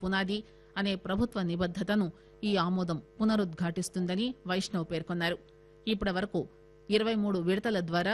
పునాది అనే ప్రభుత్వ నిబద్దతను ఈ ఆమోదం పునరుద్ఘాటిస్తుందని వైష్ణవ్ పేర్కొన్నారు. ఇప్పటివరకు 23 విడతల ద్వారా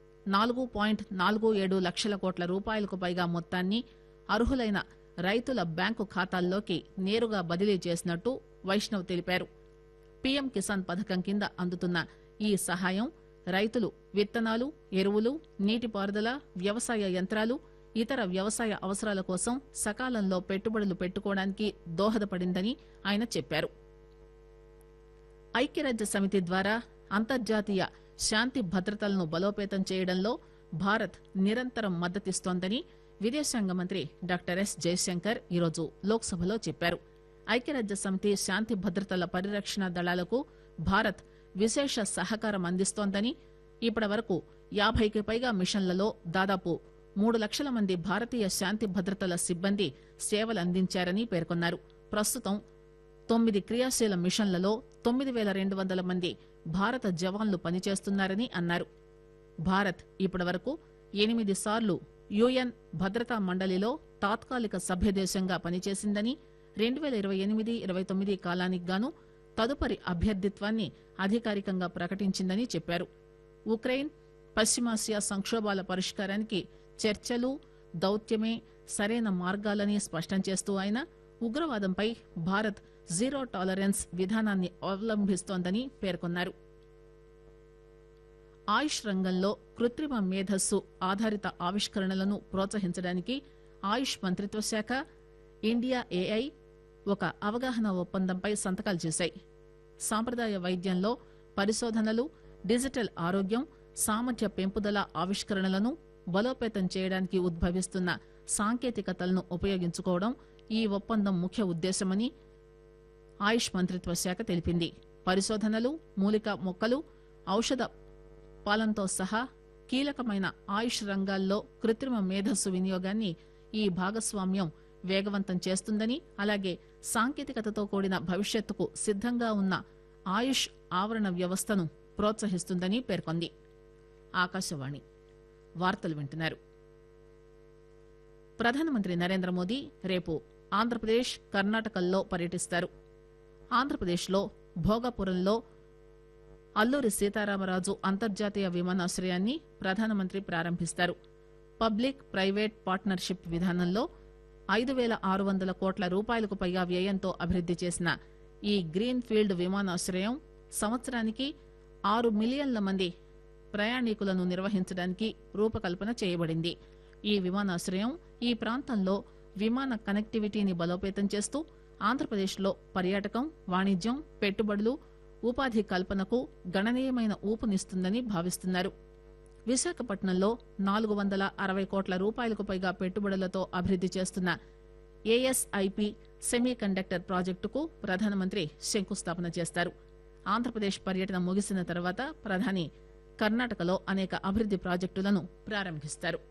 4.47 లక్షల కోట్ల రూపాయలకు పైగా మొత్తాన్ని అర్హులైన రైతుల బ్యాంకు ఖాతాల్లోకి నేరుగా బదిలీ చేసినట్టు వైష్ణవ్ తెలిపారు. పీఎం కిసాన్ పథకం కింద అందుతున్న ఈ సహాయం రైతులు విత్తనాలు, ఎరువులు, నీటిపారుదల, వ్యవసాయ యంత్రాలు, ఇతర వ్యవసాయ అవసరాల కోసం సకాలంలో పెట్టుబడులు పెట్టుకోవడానికి దోహదపడిందని ఆయన చెప్పారు. ఐక్యరాజ్య సమితి ద్వారా అంతర్జాతీయ శాంతి భద్రతలను బలోపేతం చేయడంలో భారత్ నిరంతరం మద్దతిస్తోందని విదేశాంగ మంత్రి డాక్టర్ ఎస్ జయశంకర్ ఈరోజు లోక్సభలో చెప్పారు. ఐక్యరాజ్య సమితి శాంతి భద్రతల పరిరక్షణ దళాలకు భారత్ విశేష సహకారం అందిస్తోందని, ఇప్పటివరకు 50కి పైగా మిషన్లలో దాదాపు 3 లక్షల మంది భారతీయ శాంతి భద్రతల సిబ్బంది సేవలందించారని పేర్కొన్నారు. ప్రస్తుతం 9 క్రియాశీల మిషన్లలో 9200 మంది భారత జవాన్లు పనిచేస్తున్నారని అన్నారు. భారత్ ఇప్పటివరకు 8 సార్లు యుఎన్ భద్రతా మండలిలో తాత్కాలిక సభ్యదేశంగా పనిచేసిందని, 2028-29 కాలానికి గాను తదుపరి అభ్యర్థిత్వాన్ని అధికారికంగా ప్రకటించిందని చెప్పారు. ఉక్రెయిన్, పశ్చిమాసియా సంక్షోభాల పరిష్కారానికి చర్చలు, దౌత్యమే సరైన మార్గాలని స్పష్టం చేస్తూ ఆయన ఉగ్రవాదంపై భారత్ జీరో టాలరెన్స్ విధానాన్ని అవలంబిస్తోందని పేర్కొన్నారు. ఆయుష్ రంగంలో కృత్రిమ మేధస్సు ఆధారిత ఆవిష్కరణలను ప్రోత్సహించడానికి ఆయుష్ మంత్రిత్వ శాఖ, ఇండియా ఏఐ ఒక అవగాహన ఒప్పందంపై సంతకాలు చేశాయి. సాంప్రదాయ వైద్యంలో పరిశోధనలు, డిజిటల్ ఆరోగ్యం, సామర్థ్య పెంపుదల ఆవిష్కరణలను బలోపేతం చేయడానికి ఉద్భవిస్తున్న సాంకేతికతలను ఉపయోగించుకోవడం ఈ ఒప్పందం ముఖ్య ఉద్దేశమని ఆయుష్ మంత్రిత్వ శాఖ తెలిపింది. పరిశోధనలు, మూలిక మొక్కలు, ఔషధ పాలనతో సహా కీలకమైన ఆయుష్ రంగాల్లో కృత్రిమ మేధస్సు వినియోగాన్ని ఈ భాగస్వామ్యం వేగవంతం చేస్తుందని, అలాగే సాంకేతికతతో కూడిన భవిష్యత్తుకు సిద్దంగా ఉన్న ఆయుష్ ఆవరణ వ్యవస్థను ప్రోత్సహిస్తుందని పేర్కొంది. ఆకాశవాణి వార్తలు వింటున్నారు. ప్రధానమంత్రి నరేంద్ర మోదీ రేపు ఆంధ్రప్రదేశ్, కర్ణాటకల్లో పర్యటిస్తారు. ఆంధ్రప్రదేశ్లో భోగాపురంలో అల్లూరి సీతారామరాజు అంతర్జాతీయ విమానాశ్రయాన్ని ప్రధానమంత్రి ప్రారంభిస్తారు. పబ్లిక్ ప్రైవేట్ పార్ట్నర్షిప్ విధానంలో 5,600 కోట్ల రూపాయలకు పైగా వ్యయంతో అభివృద్ది చేసిన ఈ గ్రీన్ ఫీల్డ్ విమానాశ్రయం సంవత్సరానికి 6 మిలియన్ల మంది ప్రయాణికులను నిర్వహించడానికి రూపకల్పన చేయబడింది. ఈ విమానాశ్రయం ఈ ప్రాంతంలో విమాన కనెక్టివిటీని బలోపేతం చేస్తూ ఆంధ్రప్రదేశ్లో పర్యాటకం, వాణిజ్యం, పెట్టుబడులు, ఉపాధి కల్పనకు గణనీయమైన ఊపునిస్తుందని భావిస్తున్నారు. విశాఖపట్నంలో 460 కోట్ల రూపాయలకు పైగా పెట్టుబడులతో అభివృద్ది చేస్తున్న ఏఎస్ఐపి సెమీ కండక్టర్ ప్రాజెక్టుకు ప్రధానమంత్రి శంకుస్థాపన చేస్తారు. ఆంధ్రప్రదేశ్ పర్యటన ముగిసిన తర్వాత ప్రధాని కర్ణాటకలో అనేక అభివృద్ది ప్రాజెక్టులను ప్రారంభిస్తారు.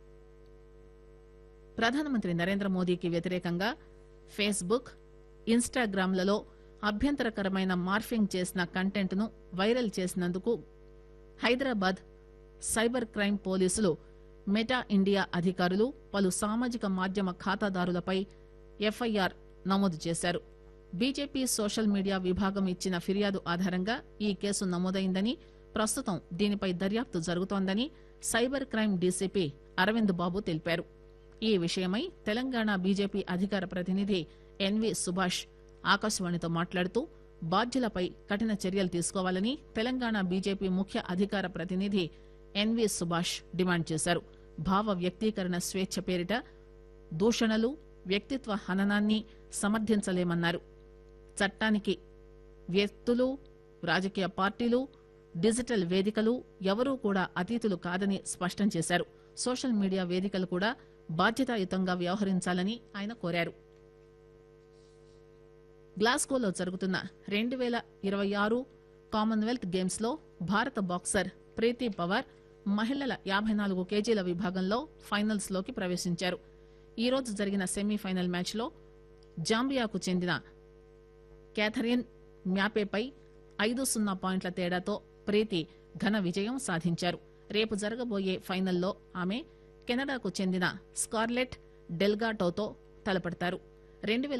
ప్రధానమంత్రి నరేంద్ర మోదీకి వ్యతిరేకంగా ఫేస్బుక్, ఇన్స్టాగ్రామ్లలో అభ్యంతరకరమైన మార్ఫింగ్ చేసిన కంటెంట్ ను వైరల్ చేసినందుకు హైదరాబాద్ సైబర్ క్రైమ్ పోలీసులు మెటా ఇండియా అధికారులు పలు సామాజిక మాధ్యమ ఖాతాదారులపై ఎఫ్ఐఆర్ నమోదు చేశారు. బీజేపీ సోషల్ మీడియా విభాగం ఇచ్చిన ఫిర్యాదు ఆధారంగా ఈ కేసు నమోదైందని, ప్రస్తుతం దీనిపై దర్యాప్తు జరుగుతోందని సైబర్ క్రైమ్ డీసీపీ అరవింద్ బాబు తెలిపారు. ఈ విషయమై తెలంగాణ బీజేపీ అధికార ప్రతినిధి ఎన్వి సుభాష్ ఆకాశవాణితో మాట్లాడుతూ బాధ్యులపై కఠిన చర్యలు తీసుకోవాలని తెలంగాణ బీజేపీ ముఖ్య అధికార ప్రతినిధి ఎన్వి సుభాష్ డిమాండ్ చేశారు. భావ వ్యక్తీకరణ స్వేచ్ఛ పేరిట దూషణలు, వ్యక్తిత్వ హననాన్ని సమర్థించలేమన్నారు. చట్టానికి వ్యక్తులు, రాజకీయ పార్టీలు, డిజిటల్ వేదికలు ఎవరూ కూడా అతీతులు కాదని స్పష్టం చేశారు. సోషల్ మీడియా వేదికలు కూడా బాధ్యతాయుతంగా వ్యవహరించాలని ఆయన కోరారు. గ్లాస్గోలో జరుగుతున్న 2026 కామన్వెల్త్ గేమ్స్ లో భారత బాక్సర్ ప్రీతి పవార్ మహిళల 54 కేజీల విభాగంలో ఫైనల్స్ లోకి ప్రవేశించారు. ఈ రోజు జరిగిన సెమీఫైనల్ మ్యాచ్ లో జాంబియాకు చెందిన క్యాథరిన్ మ్యాపేపై 5-0 పాయింట్ల తేడాతో ప్రీతి ఘన విజయం సాధించారు. రేపు జరగబోయే ఫైనల్లో ఆమె కెనడాకు చెందిన స్కార్లెట్ డెల్గాటోతో తలపడతారు.